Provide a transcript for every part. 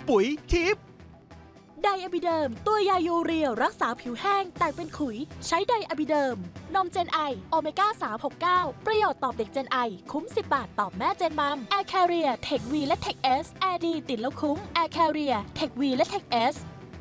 ปุ๋ยทิพย์ไดอะบิเดิมตัวยายูเรียรักษาผิวแห้งแตกเป็นขุยใช้ไดอะบิเดิมนมเจนไอโอเมก้า369ประโยชน์ตอบเด็กเจนไอคุ้ม10 บาทตอบแม่เจนมัมแอร์แคเรียเทควีและเทคเอสแอร์ดีติดแล้วคุ้มแอร์แคเรียเทควีและเทคเอส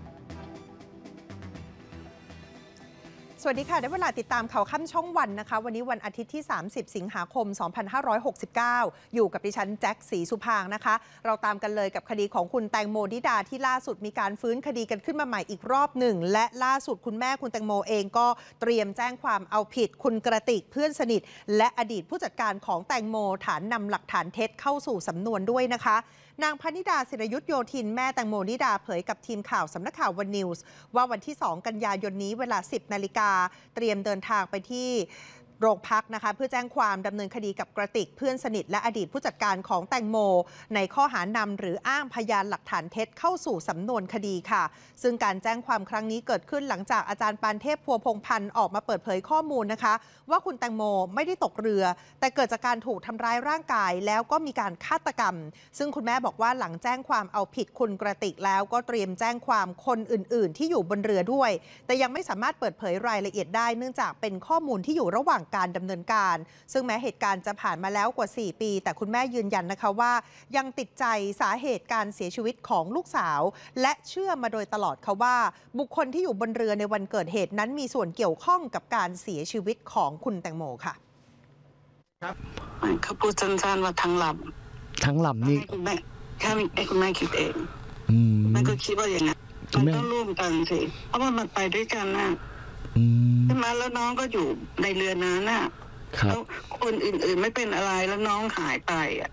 สวัสดีค่ะได้เวลาติดตามข่าวค่ำช่องวันนะคะวันนี้วันอาทิตย์ที่30สิงหาคม2569อยู่กับดิฉันแจ็คศรีสุพางนะคะเราตามกันเลยกับคดีของคุณแตงโมนิดาที่ล่าสุดมีการฟื้นคดีกันขึ้นมาใหม่อีกรอบหนึ่งและล่าสุดคุณแม่คุณแตงโมเองก็เตรียมแจ้งความเอาผิดคุณกระติกเพื่อนสนิทและอดีตผู้จัดการของแตงโมฐานนำหลักฐานเท็จเข้าสู่สำนวนด้วยนะคะนางพนิดาศิรยุทธโยธินแม่แตงโมนิดาเผยกับทีมข่าวสำนักข่าววันนิวส์ว่าวันที่2กันยายนนี้เวลา 10 นาฬิกาเตรียมเดินทางไปที่โรงพักนะคะเพื่อแจ้งความดำเนินคดีกับกระติกเพื่อนสนิทและอดีตผู้จัดการของแตงโมในข้อหานำหรืออ้างพยานหลักฐานเท็จเข้าสู่สำนวนคดีค่ะซึ่งการแจ้งความครั้งนี้เกิดขึ้นหลังจากอาจารย์ปานเทพพัวพงษ์พันธ์ออกมาเปิดเผยข้อมูลนะคะว่าคุณแตงโมไม่ได้ตกเรือแต่เกิดจากการถูกทำร้ายร่างกายแล้วก็มีการฆาตกรรมซึ่งคุณแม่บอกว่าหลังแจ้งความเอาผิดคุณกระติกแล้วก็เตรียมแจ้งความคนอื่นๆที่อยู่บนเรือด้วยแต่ยังไม่สามารถเปิดเผยรายละเอียดได้เนื่องจากเป็นข้อมูลที่อยู่ระหว่างการดำเนินการซึ่งแม้เหตุการณ์จะผ่านมาแล้วกว่า4 ปีแต่คุณแม่ยืนยันนะคะว่ายังติดใจสาเหตุการเสียชีวิตของลูกสาวและเชื่อมาโดยตลอดค่ะว่าบุคคลที่อยู่บนเรือในวันเกิดเหตุนั้นมีส่วนเกี่ยวข้องกับการเสียชีวิตของคุณแตงโมค่ะครับเขาพูดสั้นๆว่าทั้งลำนี่คุณแม่แค่คุณแม่คิดเองแม่ก็คิดว่าอย่างนั้นมันต้องร่วมกันสิเพราะว่ามันไปด้วยกันนะใช่ไหมแล้วน้องก็อยู่ในเรือนั้นน่ะแล้วคนอื่นๆไม่เป็นอะไรแล้วน้องหายไปอ่ะ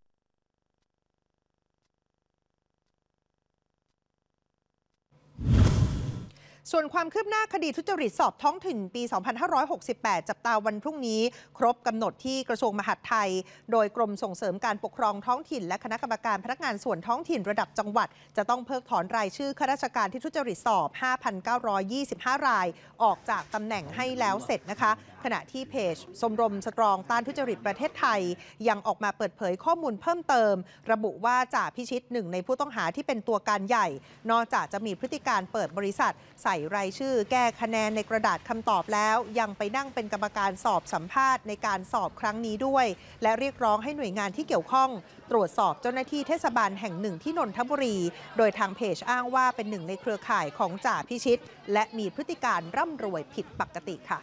ส่วนความคืบหน้าคดีทุจริตสอบท้องถิ่นปี 2568 จับตาวันพรุ่งนี้ครบกำหนดที่กระทรวงมหาดไทยโดยกรมส่งเสริมการปกครองท้องถิ่นและคณะกรรมการพนักงานส่วนท้องถิ่นระดับจังหวัดจะต้องเพิกถอนรายชื่อข้าราชการที่ทุจริตสอบ 5,925 รายออกจากตำแหน่งให้แล้วเสร็จนะคะขณะที่เพจชมรมสตรองต้านทุจริตประเทศไทยยังออกมาเปิดเผยข้อมูลเพิ่มเติมระบุว่าจ่าพิชิตหนึ่งในผู้ต้องหาที่เป็นตัวการใหญ่นอกจากจะมีพฤติการเปิดบริษัทใส่รายชื่อแก้คะแนนในกระดาษคำตอบแล้วยังไปนั่งเป็นกรรมการสอบสัมภาษณ์ในการสอบครั้งนี้ด้วยและเรียกร้องให้หน่วยงานที่เกี่ยวข้องตรวจสอบเจ้าหน้าที่เทศบาลแห่งหนึ่งที่นนทบุรีโดยทางเพจอ้างว่าเป็นหนึ่งในเครือข่ายของจ่าพิชิตและมีพฤติการร่ำรวยผิดปกติค่ะ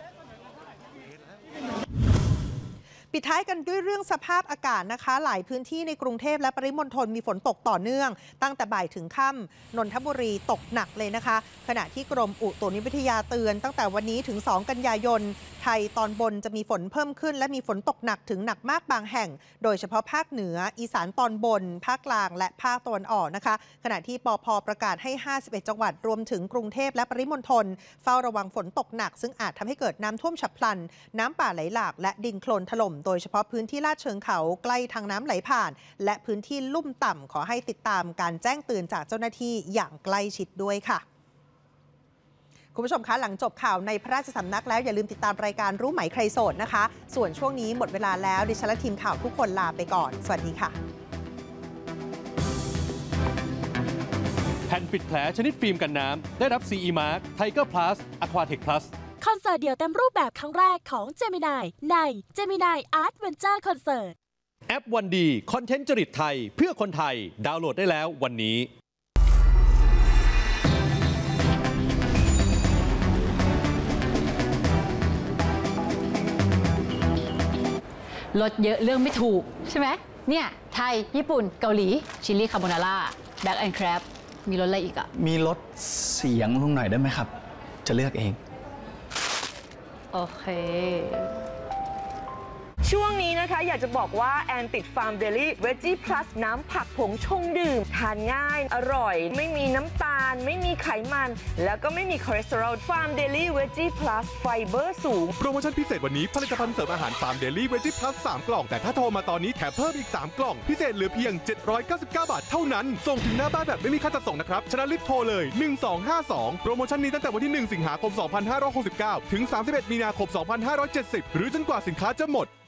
ปิดท้ายกันด้วยเรื่องสภาพอากาศนะคะหลายพื้นที่ในกรุงเทพและปริมณฑลมีฝนตกต่อเนื่องตั้งแต่บ่ายถึงค่ำนนทบุรีตกหนักเลยนะคะขณะที่กรมอุตุนิยมวิทยาเตือนตั้งแต่วันนี้ถึง2 กันยายนไทยตอนบนจะมีฝนเพิ่มขึ้นและมีฝนตกหนักถึงหนักมากบางแห่งโดยเฉพาะภาคเหนืออีสานตอนบนภาคกลางและภาคตะวันออกนะคะขณะที่ปภ.ประกาศให้51 จังหวัดรวมถึงกรุงเทพและปริมณฑลเฝ้าระวังฝนตกหนักซึ่งอาจทำให้เกิดน้ำท่วมฉับพลันน้ำป่าไหลหลากและดินโคลนถล่มโดยเฉพาะพื้นที่ลาดเชิงเขาใกล้ทางน้ำไหลผ่านและพื้นที่ลุ่มต่ำขอให้ติดตามการแจ้งเตือนจากเจ้าหน้าที่อย่างใกล้ชิดด้วยค่ะคุณผู้ชมคะหลังจบข่าวในพระราชสำนักแล้วอย่าลืมติดตามรายการรู้ไหมใครโสดนะคะส่วนช่วงนี้หมดเวลาแล้วดิฉันและทีมข่าวทุกคนลาไปก่อนสวัสดีค่ะแผ่นปิดแผลชนิดฟิล์มกันน้ำได้รับ CE Mark Tiger Plus Aquatech Plus คอนเสิร์ตเดี่ยวเต็มรูปแบบครั้งแรกของ Gemini ใน Gemini Art Venture Concert แอปวันดีคอนเทนต์จริตไทยเพื่อคนไทยดาวน์โหลดได้แล้ววันนี้ลดเยอะเรื่องไม่ถูกใช่ไหมเนี่ยไทยญี่ปุ่นเกาหลีชิลลี่คาโบนาร่าแบ็กแอนด์แครบมีรสอะไรอีกอะมีลดเสียงลงหน่อยได้ไหมครับจะเลือกเองโอเคช่วงนี้นะคะอยากจะบอกว่าแอนติดฟาร์มเดลี่เวจี้พลัสน้ำผักผงชงดื่มทานง่ายอร่อยไม่มีน้ำตาลไม่มีไขมันแล้วก็ไม่มีคอเลสเตอรอลฟาร์มเดลี่เวจี้พลัสไฟเบอร์สูงโปรโมชั่นพิเศษวันนี้ผลิตภัณฑ์เสริมอาหารฟาร์มเดลี่เวจี้พลัส3 กล่องแต่ถ้าโทรมาตอนนี้แถมเพิ่มอีก3 กล่องพิเศษเหลือเพียง799 บาทเท่านั้นส่งถึงหน้าบ้านแบบไม่มีค่าจัดส่งนะครับฉะนั้นรีบโทรเลย1252โปรโมชั่นนี้ตั้งแต่วันที่1 สิงหาคม 2569ถึง31 มีนาคม 2570หรือจนกว่าสินค้าจะหมด